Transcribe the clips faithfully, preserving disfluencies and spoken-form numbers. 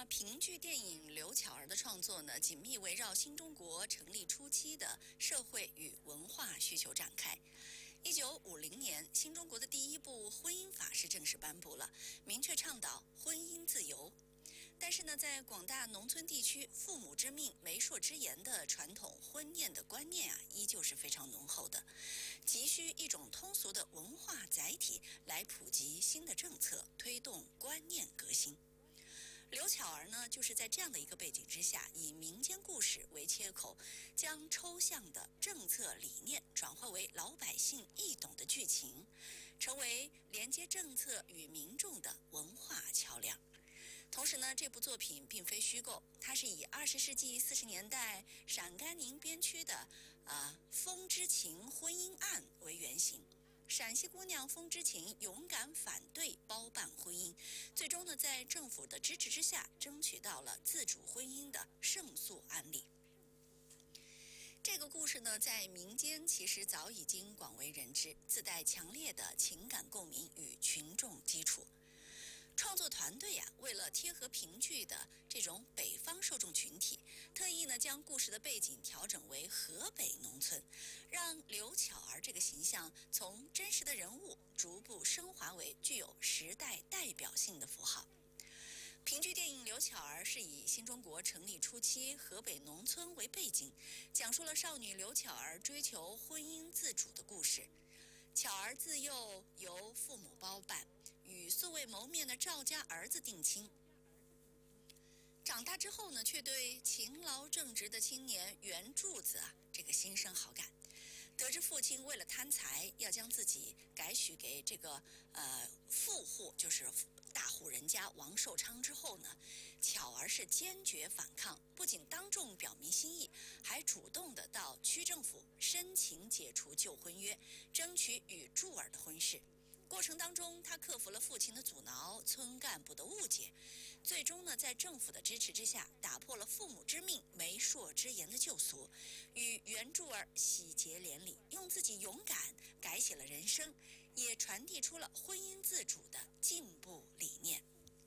评剧电影刘巧儿的创作呢，紧密围绕新中国成立初期的社会与文化需求展开。一九五零年，新中国的第一部婚姻法是正式颁布了，明确倡导婚姻自由。但是呢，在广大农村地区，父母之命、媒妁之言的传统婚宴的观念啊，依旧是非常浓厚的，急需一种通俗的文化载体来普及新的政策，推动观念革新。刘巧儿呢，就是在这样的一个背景之下，以民间故事为切口，将抽象的政策理念转化为老百姓易懂的剧情，成为连接政策与民众的文化桥梁。同时呢，这部作品并非虚构，它是以二十世纪四十年代陕甘宁边区的啊、呃、风之情婚姻案为原型。陕西姑娘风之情勇敢反对包办婚姻，最终呢，在政府的支持之下，争取到了自主婚姻的胜诉案例。这个故事呢，在民间其实早已经广为人知，自带强烈的情感共鸣与群众基础。创作团队呀、啊，为了贴合评剧的这种北方受众群体，特意呢将故事的背景调整为河北农村，让刘巧儿这个形象从真实的人物逐步升华为具有时代代表性的符号。评剧电影《刘巧儿》是以新中国成立初期河北农村为背景，讲述了少女刘巧儿追求婚姻自主的故事。巧儿自幼由父母包办，与素未谋面的赵家儿子定亲。长大之后呢，却对勤劳正直的青年袁柱子啊，这个心生好感。得知父亲为了贪财，要将自己改许给这个呃富户，就是大户人家王寿昌之后呢，巧儿是坚决反抗，不仅当众表明心意，还主动的到区政府申请解除旧婚约，争取与柱儿的婚事。过程当中，他克服了父亲的阻挠、村干部的误解，最终呢，在政府的支持之下，打破了父母之命、媒妁之言的旧俗，与袁柱儿喜结连理，用自己勇敢改写了人生，也传递出了婚姻自主的进步理念。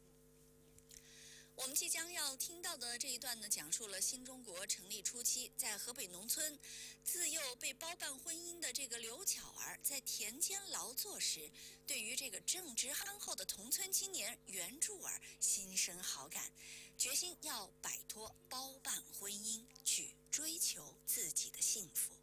我们即将要听到的这一段呢，讲述了新中国成立初期，在河北农村自幼被包办婚姻的这个刘巧儿，在田间劳作时，对于这个正直憨厚的同村青年袁柱儿心生好感，决心要摆脱包办婚姻，去追求自己的幸福。